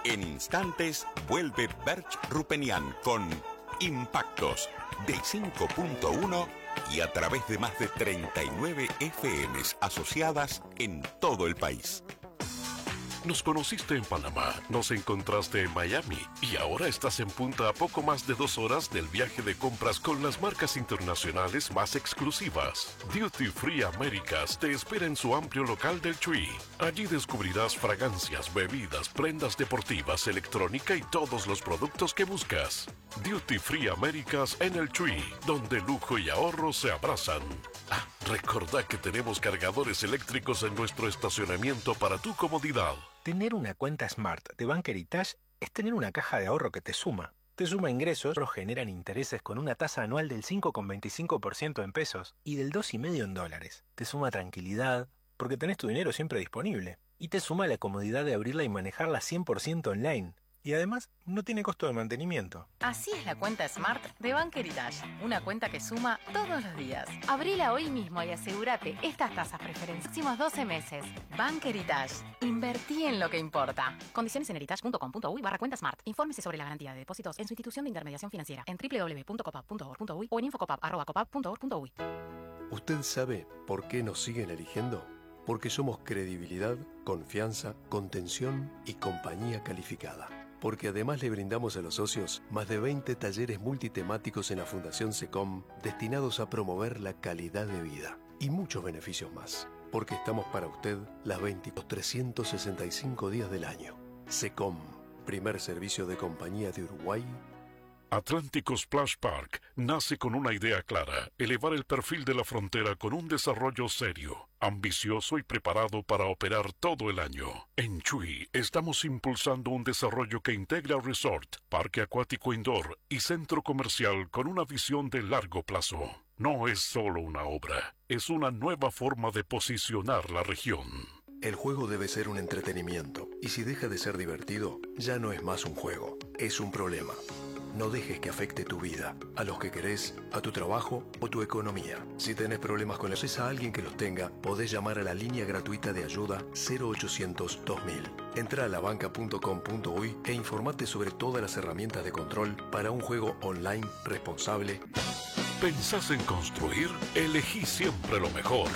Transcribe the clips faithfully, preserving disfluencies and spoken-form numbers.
En instantes vuelve Berch Rupenian con Impactos de cinco punto uno y a través de más de treinta y nueve F Ms asociadas en todo el país. Nos conociste en Panamá, nos encontraste en Miami y ahora estás en Punta a poco más de dos horas del viaje de compras con las marcas internacionales más exclusivas. Duty Free Américas te espera en su amplio local del Tree. Allí descubrirás fragancias, bebidas, prendas deportivas, electrónica y todos los productos que buscas. Duty Free Américas en el Tree, donde lujo y ahorro se abrazan. Ah, recordá que tenemos cargadores eléctricos en nuestro estacionamiento para tu comodidad. Tener una cuenta Smart de Bank Heritage es tener una caja de ahorro que te suma. Te suma ingresos, pero generan intereses con una tasa anual del cinco coma veinticinco por ciento en pesos y del dos coma cinco por ciento en dólares. Te suma tranquilidad, porque tenés tu dinero siempre disponible. Y te suma la comodidad de abrirla y manejarla cien por ciento online. Y además, no tiene costo de mantenimiento. Así es la cuenta Smart de Bank Heritage. Una cuenta que suma todos los días. Abrila hoy mismo y asegúrate estas tasas preferenciales. Próximos doce meses. Bank Heritage. Invertí en lo que importa. Condiciones en heritage punto com punto uy barra cuenta Smart. Infórmese sobre la garantía de depósitos en su institución de intermediación financiera en doble u doble u doble u punto copap punto org punto uy o en infocopap arroba copap punto org punto uy. ¿Usted sabe por qué nos siguen eligiendo? Porque somos credibilidad, confianza, contención y compañía calificada. Porque además le brindamos a los socios más de veinte talleres multitemáticos en la Fundación SECOM destinados a promover la calidad de vida y muchos beneficios más. Porque estamos para usted las veintidós, trescientos sesenta y cinco días del año. SECOM, primer servicio de compañía de Uruguay. Atlántico Splash Park nace con una idea clara: elevar el perfil de la frontera con un desarrollo serio, ambicioso y preparado para operar todo el año. En Chuy estamos impulsando un desarrollo que integra resort, parque acuático indoor y centro comercial con una visión de largo plazo. No es solo una obra, es una nueva forma de posicionar la región. El juego debe ser un entretenimiento, y si deja de ser divertido, ya no es más un juego, es un problema. No dejes que afecte tu vida, a los que querés, a tu trabajo o tu economía. Si tenés problemas con los a alguien que los tenga, podés llamar a la línea gratuita de ayuda cero ochocientos dos mil. Entra a la banca punto com punto uy e informate sobre todas las herramientas de control para un juego online responsable. ¿Pensás en construir? Elegí siempre lo mejor.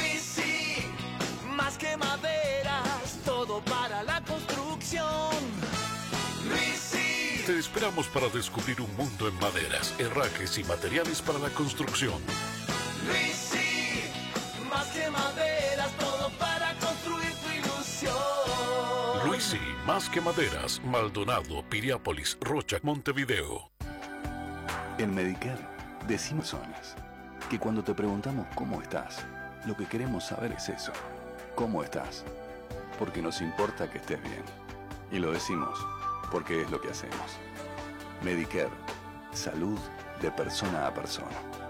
Luisi, más que maderas, todo para la construcción. Luisi. Te esperamos para descubrir un mundo en maderas, herrajes y materiales para la construcción. Luisi, más que maderas, todo para construir tu ilusión. Luisi, más que maderas, Maldonado, Piriápolis, Rocha, Montevideo. En Medicare decimos zonas que cuando te preguntamos cómo estás, lo que queremos saber es eso, ¿cómo estás? Porque nos importa que estés bien. Y lo decimos porque es lo que hacemos. Medicare, salud de persona a persona.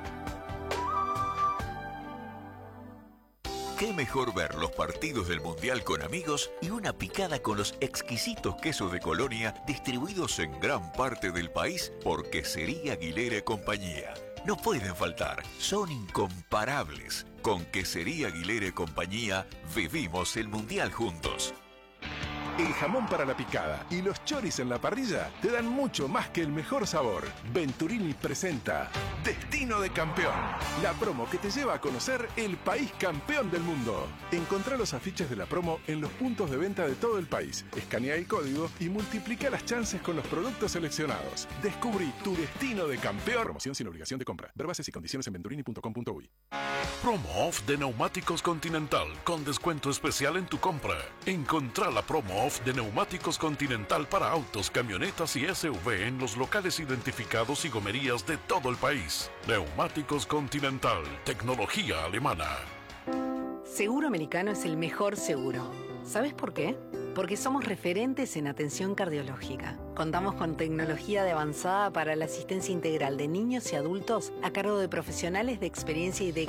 Qué mejor ver los partidos del Mundial con amigos y una picada con los exquisitos quesos de Colonia distribuidos en gran parte del país por Quesería Aguilera y Compañía. No pueden faltar, son incomparables. Con Quesería Aguilera y Compañía vivimos el Mundial juntos. El jamón para la picada y los choris en la parrilla te dan mucho más que el mejor sabor. Venturini presenta Destino de Campeón, la promo que te lleva a conocer el país campeón del mundo. Encontrá los afiches de la promo en los puntos de venta de todo el país. Escanea el código y multiplica las chances con los productos seleccionados. Descubrí tu destino de campeón. Promoción sin obligación de compra. Ver bases y condiciones en venturini punto com punto uy. Promo off de Neumáticos Continental con descuento especial en tu compra. Encontrá la promo off de Neumáticos Continental para autos, camionetas y S U V en los locales identificados y gomerías de todo el país. Neumáticos Continental, tecnología alemana. Seguro Americano es el mejor seguro. ¿Sabes por qué? Porque somos referentes en atención cardiológica. Contamos con tecnología de avanzada para la asistencia integral de niños y adultos a cargo de profesionales de experiencia y de